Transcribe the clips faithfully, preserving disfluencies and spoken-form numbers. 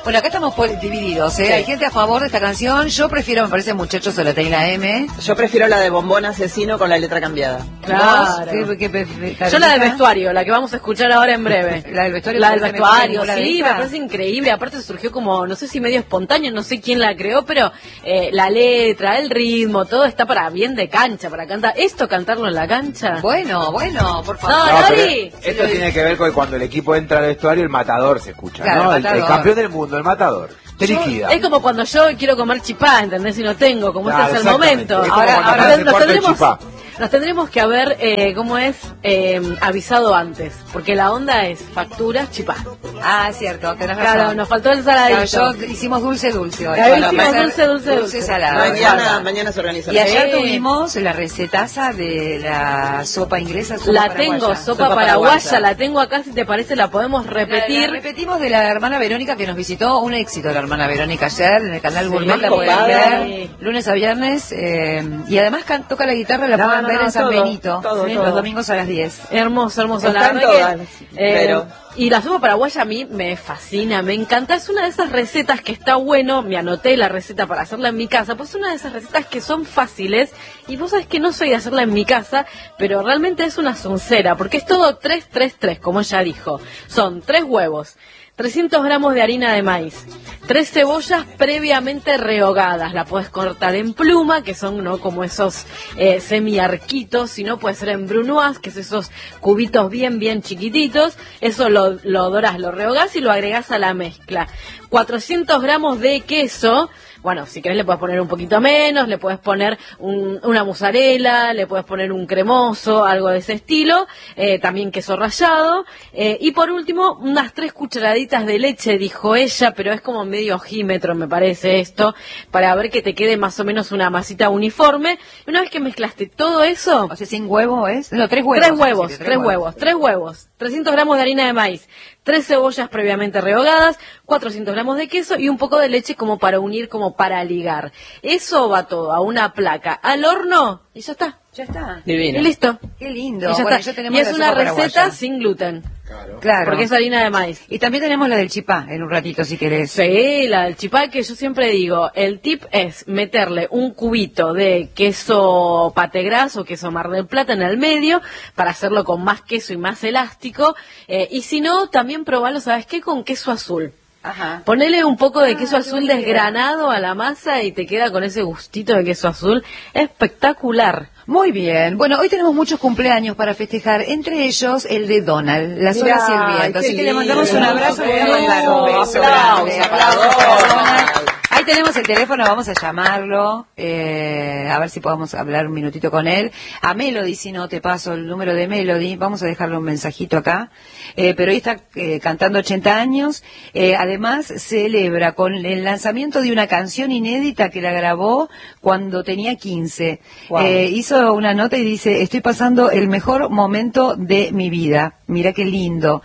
Bueno, acá estamos por- divididos, ¿eh? Sí. Hay gente a favor de esta canción. Yo prefiero, me parece, Muchachos de la Teila M. Yo prefiero la de Bombón Asesino con la letra cambiada. Claro. ¿Qué, qué, qué, qué, Yo la del vestuario, la que vamos a escuchar ahora en breve. La del vestuario. La del vestuario, la sí, de me parece increíble. Aparte surgió como, no sé si medio espontáneo, no sé quién la creó, pero eh, la letra, el ritmo, todo está para bien de cancha, para cantar. ¿Esto cantarlo en la cancha? Bueno, bueno, por favor. No, No, pero Nori. esto tiene que ver con cuando el equipo entra al vestuario, el matador se escucha, Claro, ¿no? el El, el matador. campeón del mundo, el matador. Te liquida. Es como cuando yo quiero comer chipá, ¿entendés? Y no tengo, como Claro, este es el exactamente. momento. Es como Ahora, cuando ahora aparece nos cuarto el tendremos, chipá. nos tendremos que haber, eh, ¿cómo es? Eh, avisado antes, porque la onda es facturas, chipá. Ah, es cierto, tenés razón. Claro, nos faltó el saladito. Claro, yo hicimos dulce dulce hoy. Ahí Bueno, hicimos va a ser dulce, dulce, dulce. salado. Mañana, mañana se organiza. Y ayer Sí. tuvimos la recetaza de la sopa inglesa. Sopa La paraguaya. tengo, sopa, Sopa paraguaya, paraguaya. la tengo acá, si te parece la podemos La, repetir. la repetimos de la hermana Verónica que nos visitó, un éxito la hermana Verónica ayer en el canal Sí, Gourmet, la más pueden copada. ver lunes a viernes, eh, y además can- toca la guitarra, la No, pueden no, ver no, en San todo, Benito, todo, ¿sí? todo. Los domingos a las diez. Hermoso, hermoso. La Están verdad todas, que, eh, pero- y la sopa paraguaya a mí me fascina, me encanta. Es una de esas recetas que está bueno. Me anoté la receta para hacerla en mi casa. Pues es una de esas recetas que son fáciles. Y vos sabés que no soy de hacerla en mi casa, pero realmente es una soncera. Porque es todo tres tres tres, como ella dijo. Son tres huevos, trescientos gramos de harina de maíz, tres cebollas previamente rehogadas. La puedes cortar en pluma, que son no como esos eh, semi-arquitos, sino puede ser en brunoise, que es esos cubitos bien, bien chiquititos. Eso lo, lo dorás, lo rehogás y lo agregás a la mezcla. cuatrocientos gramos de queso. Bueno, si querés le puedes poner un poquito menos, le puedes poner un, una mozzarella, le puedes poner un cremoso, algo de ese estilo, eh, también queso rallado, eh, y por último, unas tres cucharaditas de leche, dijo ella, pero es como medio ojímetro, me parece esto, para ver que te quede más o menos una masita uniforme. Y una vez que mezclaste todo eso, O sea, sin huevo es, no, tres huevos. tres huevos, Sí, tres huevos, tres huevos, trescientos gramos de harina de maíz, tres cebollas previamente rehogadas, cuatrocientos gramos de queso y un poco de leche como para unir, como para ligar. Eso va todo a una placa, al horno y ya está. Ya está. Divino. Y listo. Qué lindo. Y ya Bueno, está. ya tenemos Y es la una sopa receta paraguaya. sin gluten, Claro. porque es harina de maíz. Y también tenemos la del chipá en un ratito si querés. Sí, la del chipá, que yo siempre digo, el tip es meterle un cubito de queso pategras o queso Mar del Plata en el medio para hacerlo con más queso y más elástico, eh, y si no, también probarlo, ¿sabes qué? Con queso azul. Ajá. Ponele un poco de queso Ah, azul qué buena idea. desgranado a la masa y te queda con ese gustito de queso azul espectacular. Muy bien. Bueno, hoy tenemos muchos cumpleaños para festejar, entre ellos el de Donald, las Mirá, olas y el viento. qué Así que le mandamos lindo. un abrazo, le voy a Qué mandar un lindo. beso Aplausos, grande. aplausos. Aplausos para Donald. Ahí tenemos el teléfono, vamos a llamarlo, eh, a ver si podemos hablar un minutito con él. A Melody, si no, te paso el número de Melody, vamos a dejarle un mensajito acá. Eh, pero hoy está eh, cantando ochenta años, eh, además celebra con el lanzamiento de una canción inédita que la grabó cuando tenía quince. Wow. Eh, hizo una nota y dice, estoy pasando el mejor momento de mi vida. Mira qué lindo.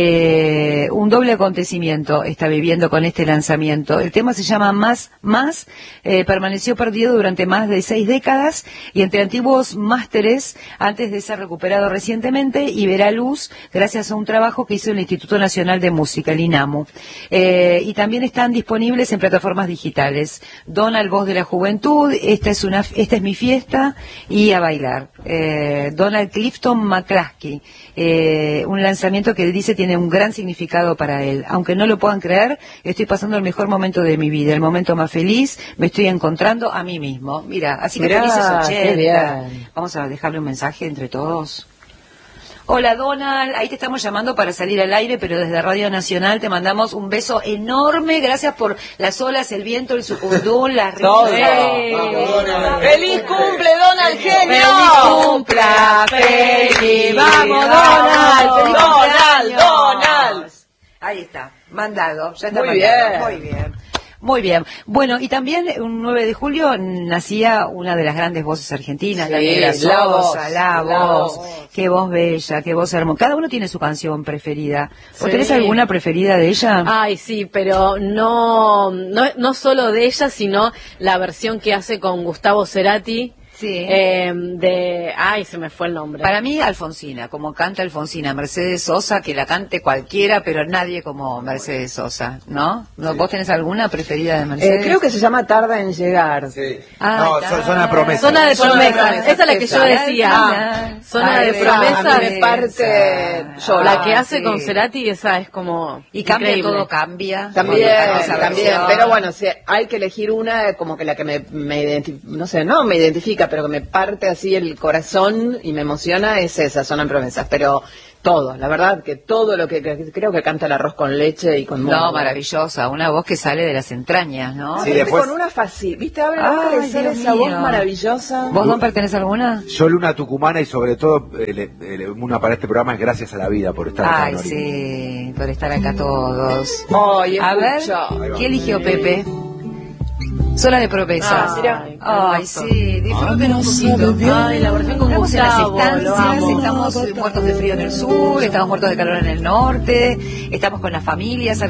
Eh, un doble acontecimiento está viviendo con este lanzamiento. El tema se llama Más, Más. Eh, permaneció perdido durante más de seis décadas y entre antiguos másteres antes de ser recuperado recientemente y verá luz gracias a un trabajo que hizo el Instituto Nacional de Música, el INAMU. Eh, y también están disponibles en plataformas digitales. Donald, Voz de la Juventud, esta es una, esta es mi fiesta y a bailar. Eh, Donald Clifton McCluskey, eh, un lanzamiento que dice tiene un gran significado para él. Aunque no lo puedan creer, estoy pasando el mejor momento de mi vida, el momento más feliz, me estoy encontrando a mí mismo. Mira, así que Mirá, felices qué ochenta. bien. Vamos a dejarle un mensaje entre todos. Hola Donald, ahí te estamos llamando para salir al aire, pero desde Radio Nacional te mandamos un beso enorme, gracias por las olas, el viento, el sucundún, las Todo. risas. Vamos, Donald. ¡Feliz cumple, Donald, genio! ¡Feliz cumpla, feliz! ¡Vamos, Donald! ¡Feliz Donald, cumpleaños! Donald. Ahí está, mandado, ya está Muy mandado. bien. Muy bien. Muy bien. Bueno, y también un nueve de julio nacía una de las grandes voces argentinas, Sí, la Negra la Sosa, voz, la, la voz. voz. Qué voz bella, qué voz hermosa. Cada uno tiene su canción preferida. ¿Vos Sí. tenés alguna preferida de ella? Ay, sí, pero no, no, no solo de ella, sino la versión que hace con Gustavo Cerati. Sí. Eh, de, ay, se me fue el nombre. Para mí, Alfonsina, como canta Alfonsina, Mercedes Sosa, que la cante cualquiera, pero nadie como Mercedes Sosa, ¿no? ¿No? ¿Vos tenés alguna preferida de Mercedes? Eh, creo que se llama Tarda en llegar. Sí. Ah, no, está. so- zona de promesa. Zona de Zona de promesas, promesas, esa es la que yo esa. decía. Ah, Zona ay, de esa, promesas. a mí me parte yo. La que Ah, hace sí. con Cerati, esa es como Y cambia increíble. todo, cambia. También, Esa también, versión. pero bueno, si hay que elegir una, como que la que me, me identifica, no sé, no me identifica, pero que me parte así el corazón y me emociona es esa, Zona de promesas, pero todo, la verdad que todo lo que, que creo que canta el arroz con leche y con No, modo. maravillosa, una voz que sale de las entrañas, ¿no? Sí, Siempre después- con una fácil, ¿viste? Abre la boca Ay, y sale Dios esa voz mío. maravillosa. ¿Vos no pertenés a alguna? Yo Luna Tucumana y sobre todo eh, le- eh, una para este programa es gracias a la vida por estar acá. Ay, Nori. sí, por estar acá todos. Ay, A ver, escucha. ¿qué eligió Pepe? Zona de promesas. Ay, Ay, sí, disfruten un poquito. Ay, la versión con Estamos en las Gustavo, lo estancias, amo. estamos muertos de frío en el sur, estamos muertos de calor en el norte, estamos con las familias.